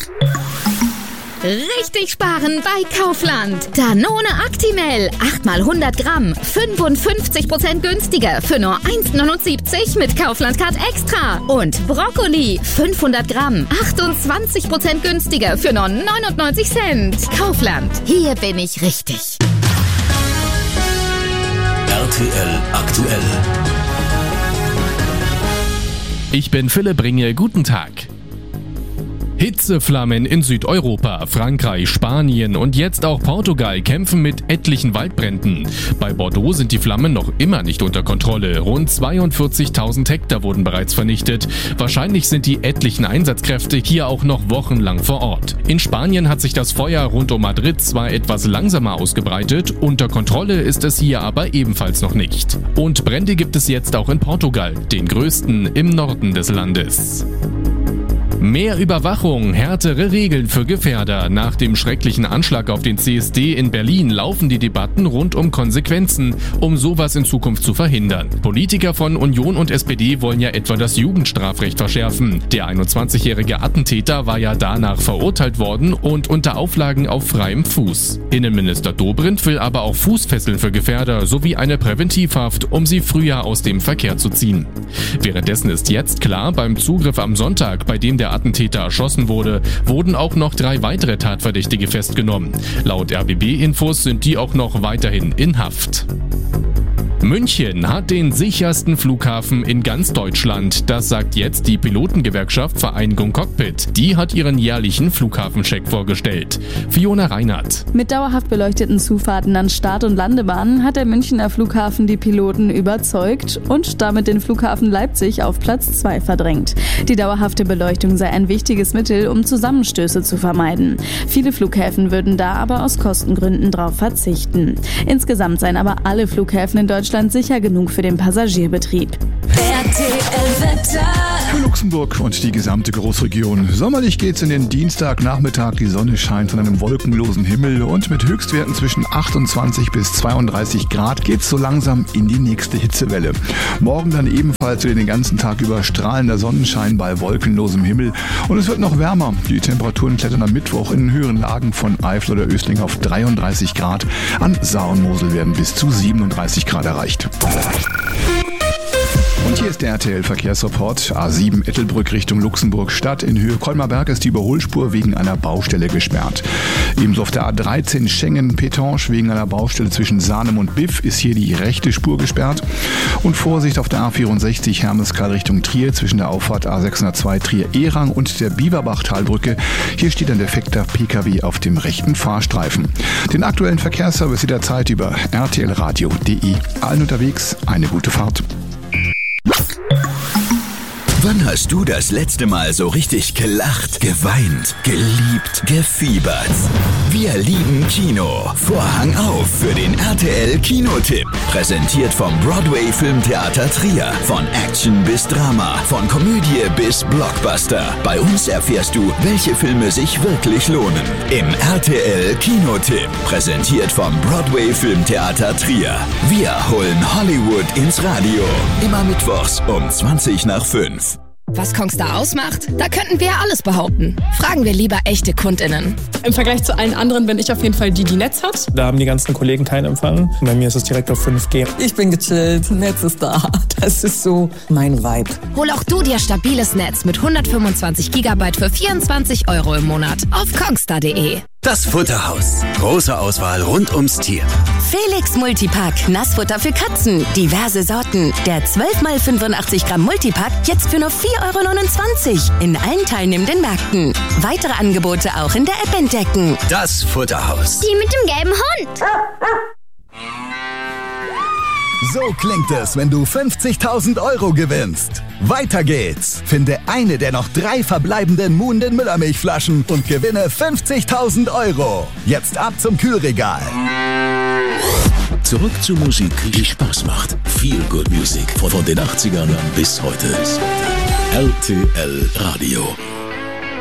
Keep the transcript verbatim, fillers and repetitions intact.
Richtig sparen bei Kaufland. Danone Actimel, acht mal hundert Gramm, fünfundfünfzig Prozent günstiger für nur eins neunundsiebzig mit Kaufland Card Extra. Und Brokkoli, fünfhundert Gramm, achtundzwanzig Prozent günstiger für nur neunundneunzig Cent. Kaufland, hier bin ich richtig. R T L aktuell. Ich bin Philipp Ringe, guten Tag. Hitzeflammen in Südeuropa, Frankreich, Spanien und jetzt auch Portugal kämpfen mit etlichen Waldbränden. Bei Bordeaux sind die Flammen noch immer nicht unter Kontrolle. Rund zweiundvierzigtausend Hektar wurden bereits vernichtet. Wahrscheinlich sind die etlichen Einsatzkräfte hier auch noch wochenlang vor Ort. In Spanien hat sich das Feuer rund um Madrid zwar etwas langsamer ausgebreitet, unter Kontrolle ist es hier aber ebenfalls noch nicht. Und Brände gibt es jetzt auch in Portugal, den größten im Norden des Landes. Mehr Überwachung, härtere Regeln für Gefährder. Nach dem schrecklichen Anschlag auf den C S D in Berlin laufen die Debatten rund um Konsequenzen, um sowas in Zukunft zu verhindern. Politiker von Union und S P D wollen ja etwa das Jugendstrafrecht verschärfen. Der einundzwanzigjährige Attentäter war ja danach verurteilt worden und unter Auflagen auf freiem Fuß. Innenminister Dobrindt will aber auch Fußfesseln für Gefährder sowie eine Präventivhaft, um sie früher aus dem Verkehr zu ziehen. Währenddessen ist jetzt klar, beim Zugriff am Sonntag, bei dem der Attentäter erschossen wurde, wurden auch noch drei weitere Tatverdächtige festgenommen. Laut R B B-Infos sind die auch noch weiterhin in Haft. München hat den sichersten Flughafen in ganz Deutschland. Das sagt jetzt die Pilotengewerkschaft Vereinigung Cockpit. Die hat ihren jährlichen Flughafencheck vorgestellt. Fiona Reinhardt. Mit dauerhaft beleuchteten Zufahrten an Start- und Landebahnen hat der Münchner Flughafen die Piloten überzeugt und damit den Flughafen Leipzig auf Platz zwei verdrängt. Die dauerhafte Beleuchtung sei ein wichtiges Mittel, um Zusammenstöße zu vermeiden. Viele Flughäfen würden da aber aus Kostengründen drauf verzichten. Insgesamt seien aber alle Flughäfen in Deutschland sicher genug für den Passagierbetrieb. R T L-Wetter. Für Luxemburg und die gesamte Großregion. Sommerlich geht's in den Dienstagnachmittag. Die Sonne scheint von einem wolkenlosen Himmel und mit Höchstwerten zwischen achtundzwanzig bis zweiunddreißig Grad geht's so langsam in die nächste Hitzewelle. Morgen dann ebenfalls wieder den ganzen Tag über strahlender Sonnenschein bei wolkenlosem Himmel. Und es wird noch wärmer. Die Temperaturen klettern am Mittwoch in den höheren Lagen von Eifel oder Ösling auf dreiunddreißig Grad. An Saar und Mosel werden bis zu siebenunddreißig Grad erreicht. Und hier ist der R T L-Verkehrsreport. A sieben Ettelbrück Richtung Luxemburg Stadt. In Höhe Colmarberg ist die Überholspur wegen einer Baustelle gesperrt. Ebenso auf der A dreizehn Schengen-Petange wegen einer Baustelle zwischen Sahnem und Biff ist hier die rechte Spur gesperrt. Und Vorsicht auf der A vierundsechzig Hermeskeil Richtung Trier zwischen der Auffahrt A sechshundertzwei Trier-Ehrang und der Bieberbach-Talbrücke. Hier steht ein defekter P K W auf dem rechten Fahrstreifen. Den aktuellen Verkehrsservice jederzeit über r t l radio punkt d e. Allen unterwegs eine gute Fahrt. Wann hast du das letzte Mal so richtig gelacht, geweint, geliebt, gefiebert? Wir lieben Kino. Vorhang auf für den R T L Kinotipp. Präsentiert vom Broadway Filmtheater Trier. Von Action bis Drama, von Komödie bis Blockbuster. Bei uns erfährst du, welche Filme sich wirklich lohnen. Im R T L Kinotipp. Präsentiert vom Broadway Filmtheater Trier. Wir holen Hollywood ins Radio. Immer mittwochs um zwanzig nach fünf. Was Kongstar ausmacht? Da könnten wir alles behaupten. Fragen wir lieber echte KundInnen. Im Vergleich zu allen anderen bin ich auf jeden Fall die, die Netz hat. Da haben die ganzen Kollegen keinen Empfang. Bei mir ist es direkt auf fünf G. Ich bin gechillt, Netz ist da. Das ist so mein Vibe. Hol auch du dir stabiles Netz mit hundertfünfundzwanzig Gigabyte für vierundzwanzig Euro im Monat auf kongstar punkt de. Das Futterhaus. Große Auswahl rund ums Tier. Felix Multipack. Nassfutter für Katzen. Diverse Sorten. Der zwölf mal fünfundachtzig Gramm Multipack jetzt für nur vier Euro neunundzwanzig. In allen teilnehmenden Märkten. Weitere Angebote auch in der App entdecken. Das Futterhaus. Die mit dem gelben Hund. So klingt es, wenn du fünfzigtausend Euro gewinnst. Weiter geht's. Finde eine der noch drei verbleibenden Moon den Müllermilchflaschen und gewinne fünfzigtausend Euro. Jetzt ab zum Kühlregal. Zurück zur Musik, die Spaß macht. Feel Good Music von den achtzigern bis heute. R T L Radio.